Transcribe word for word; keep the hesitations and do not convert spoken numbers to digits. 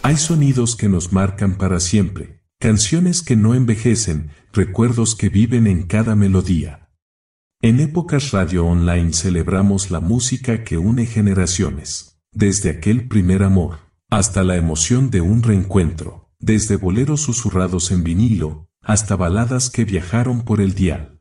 Hay sonidos que nos marcan para siempre, canciones que no envejecen, recuerdos que viven en cada melodía. En Épocas Radio Online celebramos la música que une generaciones, desde aquel primer amor, hasta la emoción de un reencuentro, desde boleros susurrados en vinilo, hasta baladas que viajaron por el dial.